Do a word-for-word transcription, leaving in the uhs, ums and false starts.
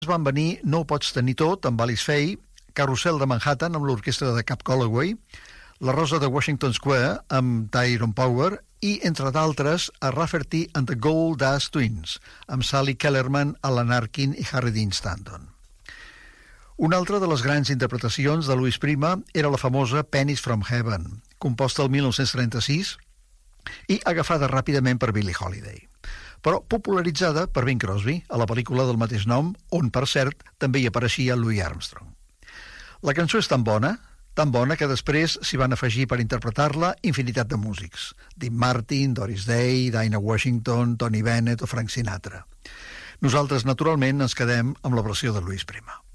van venir No ho pots tenir tot, amb Alice Faye, Carrusel de Manhattan, amb l'orquestra de Cap Calloway, La Rosa de Washington Square, amb Tyrone Power, i, entre d'altres, a Rafferty and the Gold Dust Twins, amb Sally Kellerman, Alan Arkin i Harry Dean Stanton. Una altra de les grans interpretacions de Louis Prima era la famosa Pennies from Heaven, composta el mil nou-cents trenta-sis i agafada ràpidament per Billie Holiday, però popularitzada per Bing Crosby a la pel·lícula del mateix nom, on, per cert, també hi apareixia Louis Armstrong. La cançó és tan bona, tan bona que després s'hi van afegir per interpretar-la infinitat de músics: Dean Martin, Doris Day, Dinah Washington, Tony Bennett o Frank Sinatra. Nosaltres, naturalment, ens quedem amb la versió de Louis Prima.